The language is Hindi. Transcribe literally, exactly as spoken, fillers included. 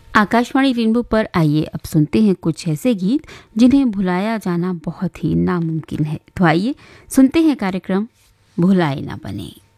आकाशवाणी रेनबो पर आइए अब सुनते हैं कुछ ऐसे गीत जिन्हें भुलाया जाना बहुत ही नामुमकिन है। तो आइए सुनते हैं कार्यक्रम भुलाए ना बने।